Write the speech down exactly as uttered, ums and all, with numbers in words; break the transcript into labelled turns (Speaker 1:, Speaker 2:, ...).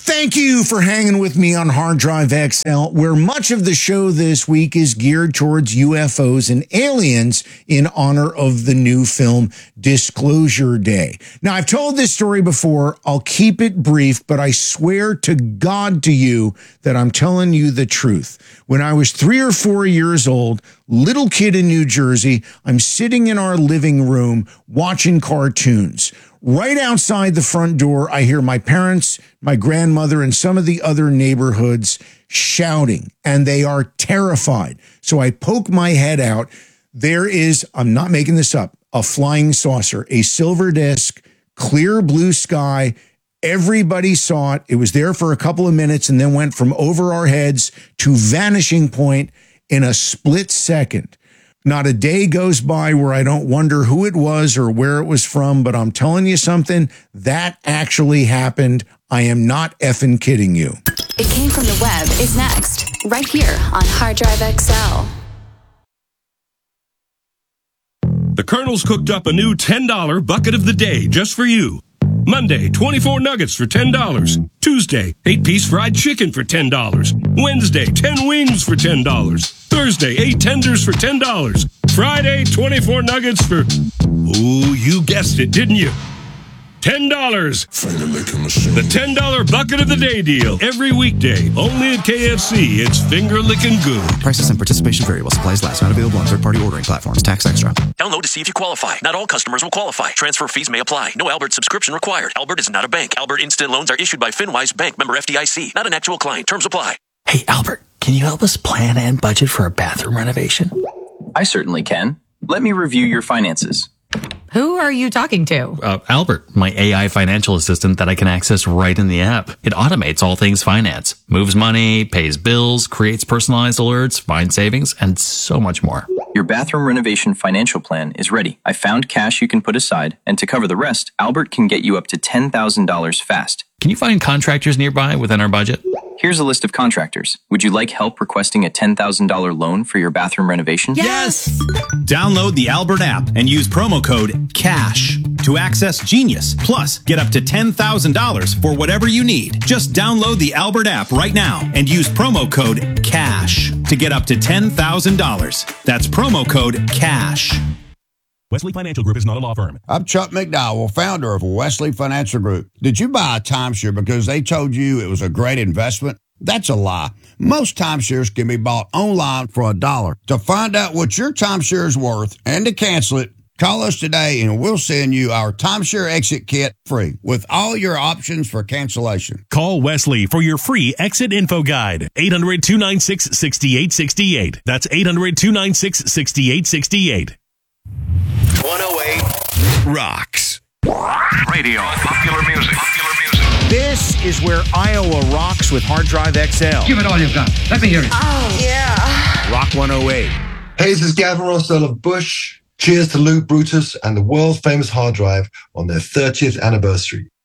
Speaker 1: Thank you for hanging with me on Hard Drive X L, where much of the show this week is geared towards U F Os and aliens in honor of the new film Disclosure Day. Now, I've told this story before. I'll keep it brief, but I swear to God to you that I'm telling you the truth. When I was three or four years old, little kid in New Jersey, I'm sitting in our living room watching cartoons. Right outside the front door, I hear my parents, my grandmother, and some of the other neighborhoods shouting, and they are terrified. So I poke my head out. There is, I'm not making this up, a flying saucer, a silver disc, clear blue sky. Everybody saw it. It was there for a couple of minutes and then went from over our heads to vanishing point in a split second. Not a day goes by where I don't wonder who it was or where it was from, but I'm telling you something, that actually happened. I am not effing kidding you.
Speaker 2: It Came From the Web is next, right here on Hard Drive X L.
Speaker 3: The Colonel's cooked up a new ten dollar bucket of the day just for you. Monday, twenty-four nuggets for ten dollars. Tuesday, eight piece fried chicken for ten dollars. Wednesday, ten wings for ten dollars. Thursday, eight tenders for ten dollars. Friday, twenty-four nuggets for... Ooh, you guessed it, didn't you? ten dollars. The ten dollar bucket of the day deal. Every weekday, only at K F C. It's finger-licking good.
Speaker 4: Prices and participation vary while supplies last. Not available on third-party ordering platforms. Tax extra.
Speaker 5: Download to see if you qualify. Not all customers will qualify. Transfer fees may apply. No Albert subscription required. Albert is not a bank. Albert Instant Loans are issued by FinWise Bank, member F D I C. Not an actual client. Terms apply.
Speaker 6: Hey, Albert, can you help us plan and budget for a bathroom renovation?
Speaker 7: I certainly can. Let me review your finances.
Speaker 8: Who are you talking to?
Speaker 9: Uh, Albert, my A I financial assistant that I can access right in the app. It automates all things finance, moves money, pays bills, creates personalized alerts, finds savings, and so much more.
Speaker 7: Your bathroom renovation financial plan is ready. I found cash you can put aside, and to cover the rest, Albert can get you up to ten thousand dollars fast.
Speaker 9: Can you find contractors nearby within our budget?
Speaker 7: Here's a list of contractors. Would you like help requesting a ten thousand dollars loan for your bathroom renovation?
Speaker 10: Yes! Download the Albert app and use promo code CASH to access Genius. Plus, get up to ten thousand dollars for whatever you need. Just download the Albert app right now and use promo code CASH to get up to ten thousand dollars. That's promo code CASH.
Speaker 11: Wesley Financial Group is not a law firm.
Speaker 12: I'm Chuck McDowell, founder of Wesley Financial Group. Did you buy a timeshare because they told you it was a great investment? That's a lie. Most timeshares can be bought online for a dollar. To find out what your timeshare is worth and to cancel it, call us today and we'll send you our timeshare exit kit free with all your options for cancellation.
Speaker 11: Call Wesley for your free exit info guide. eight hundred, two nine six, six eight six eight. That's eight hundred, two nine six, six eight six eight.
Speaker 13: one oh eight Rocks. Radio. Popular music. Popular music.
Speaker 1: This is where Iowa rocks with Hard Drive X L.
Speaker 14: Give it all you've got. Let me hear it.
Speaker 2: Oh, yeah.
Speaker 1: Rock one oh eight.
Speaker 15: Hey, this is Gavin Rossdale of Bush. Cheers to Luke Brutus and the world-famous Hard Drive on their thirtieth anniversary.